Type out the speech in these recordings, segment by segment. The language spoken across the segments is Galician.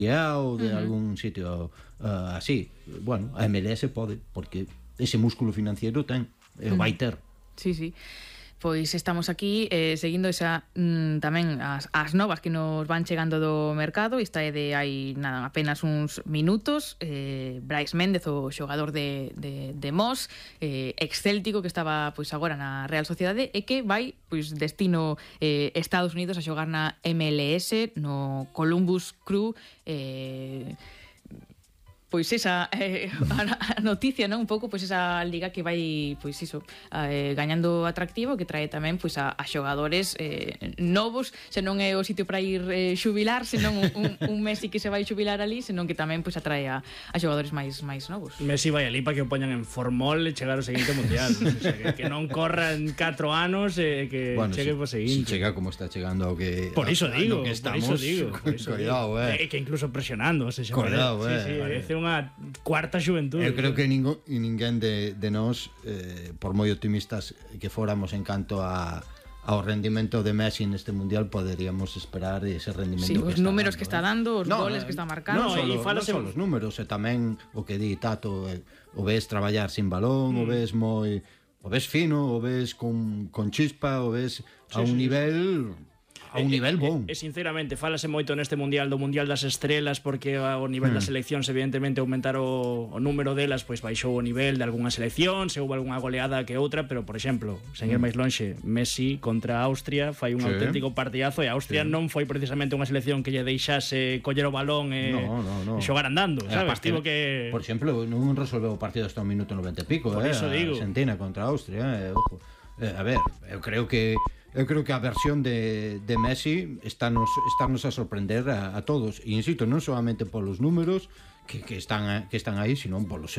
ou de algún sitio así. Bueno, a MLS pode, porque ese músculo financiero vai ter. Sí, sí. Pois estamos aquí seguindo esa tamén as novas que nos van chegando do mercado. Esta é de hai nada, apenas uns minutos. Brais Méndez, o xogador de Mos, ex-céltico, que estaba pois agora na Real Sociedade e que vai pois destino Estados Unidos a xogar na MLS, no Columbus Crew. Pois esa a noticia, non? Un pouco pois esa liga que vai pois iso gañando atractivo, que trae tamén pois a xogadores novos, se non é o sitio para ir xubilar, senón un Messi que se vai xubilar ali, senón que tamén pois atrae a xogadores máis novos. Messi vai ali para que o poñan en formol e chegar ao seguinte mundial. O sea, que non corra en 4 anos e que chegue po seguinte. Si chega como está chegando ao que por iso digo, que estamos, cuidado, e que incluso presionando, se cuidado, sí, parece unha cuarta xuventude. Eu creo que ninguén de nós, por moi optimistas que fóramos en canto ao rendimento de Messi neste mundial, poderíamos esperar ese rendimento. Sí, os números que está dando, os goles que está marcando. Non só os números, e tamén o que di Tato, o ves traballar sin balón, o ves fino, o ves con chispa, o ves a un nivel bon. E sinceramente, falase moito neste mundial do Mundial das Estrelas, porque ao nivel das seleccións evidentemente aumentar o número delas, pois baixou o nivel de algunha selección, se houve algunha goleada que outra, pero por exemplo, sen ir máis lonxe, Messi contra Austria fai un auténtico partidazo, e Austria non foi precisamente unha selección que lle deixase coller o balón e xogar andando, sabes? Tivo que... Por exemplo, non resolveu o partido hasta o minuto 90 e pico, Argentina contra Austria, ojo. A ver, eu creo que a versión de Messi estános a sorprender a todos, e insisto, non solamente polos números que están aí, sino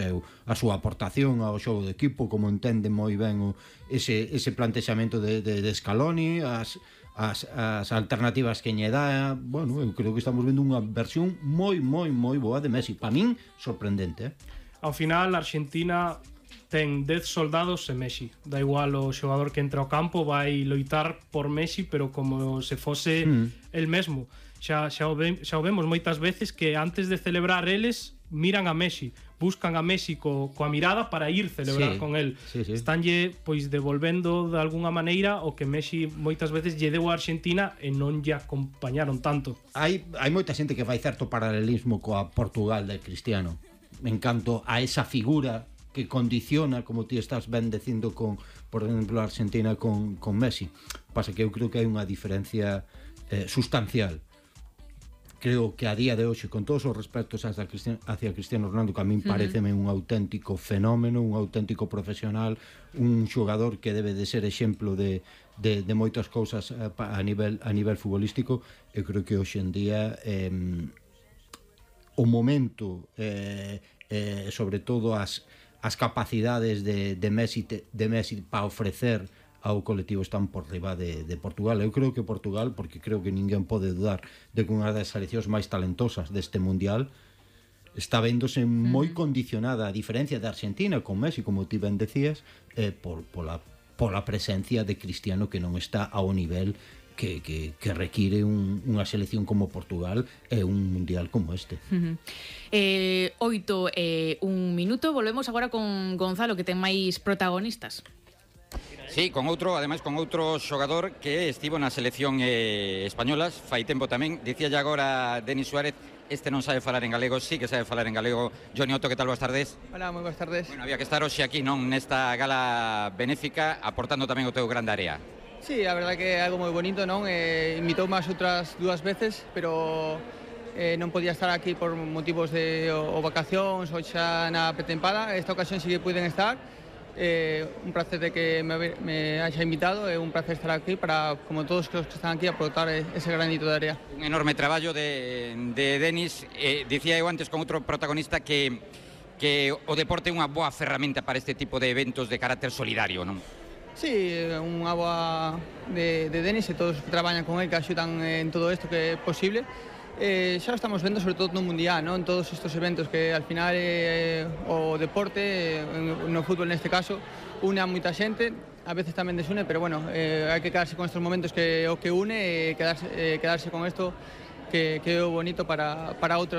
a súa aportación ao xogo de equipo, como entende moi ben ese plantexamento de Scaloni, as alternativas que lle dá. Bueno, eu creo que estamos vendo unha versión moi boa de Messi, para min sorprendente. Ao final, a Argentina ten 10 soldados e Messi. Da igual o xogador que entra ao campo, vai loitar por Messi, pero como se fose el mesmo. Xa o vemos moitas veces que antes de celebrar eles miran a Messi, buscan a Messi coa mirada para ir celebrar con el. Estánlle pois devolvendo de algunha maneira o que Messi moitas veces lle deu a Argentina e non lle acompañaron tanto. Hai moita xente que fai certo paralelismo coa Portugal de Cristiano, en canto a esa figura que condiciona, como ti estás ben dicindo con, por exemplo, a Argentina con Messi. Pasa que eu creo que hai unha diferencia sustancial. Creo que a día de hoxe, con todos os respectos hacia Cristiano Ronaldo, que a min pareceme un auténtico fenómeno, un auténtico profesional, un xogador que debe de ser exemplo de moitas cousas a nivel futbolístico, eu creo que hoxe en día o momento, sobre todo as capacidades de Messi para ofrecer ao colectivo están por riba de Portugal. Eu creo que Portugal, porque creo que ninguén pode dudar de que unha das seleccións máis talentosas deste mundial está vendose moi condicionada, a diferencia de Argentina con Messi, como ti ben decías, pola presencia de Cristiano, que non está ao nivel que require unha selección como Portugal e un mundial como este. 8 e 1 minuto. Volvemos agora con Gonzalo, que ten máis protagonistas. Sí, ademais con outro xogador que estivo na selección española fai tempo tamén. Dicía agora Denis Suárez, este non sabe falar en galego, sí que sabe falar en galego. Johnny Otto, que tal, boas tardes? Hola, moi boas tardes. Bueno, había que estar hoxe aquí, non, nesta gala benéfica, aportando tamén o teu grande área. Sí, a verdade que é algo moi bonito, non? Invitoume as outras 2 veces, pero non podía estar aquí por motivos de vacacións ou xa na pretempada. Esta ocasión sí que puiden estar. Un placer de que me haya invitado, é un placer estar aquí para, como todos os que están aquí, aportar ese granito de área. Un enorme traballo de Denis. Dicía eu antes con outro protagonista que o deporte é unha boa ferramenta para este tipo de eventos de carácter solidario, non? Sí, unha boa de Denis e todos que traballan con él, que axudan en todo isto que é posible. Xa o estamos vendo sobre todo no Mundial, ¿no? En todos estos eventos que al final o deporte, no fútbol neste caso, une a moita xente, a veces tamén desune, pero bueno, hai que quedarse con estos momentos que o que une e quedarse con isto que é o bonito para outros